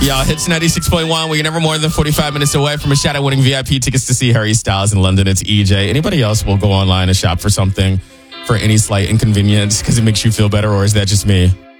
Y'all, Hits 96.1. We're never more than 45 minutes away from a shot at winning VIP tickets to see Harry Styles in London. It's EJ. Anybody else will go online and shop for something for any slight inconvenience because it makes you feel better, or is that just me?